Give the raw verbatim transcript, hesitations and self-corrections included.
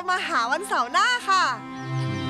มาหาวันเสาร์หน้าค่ะ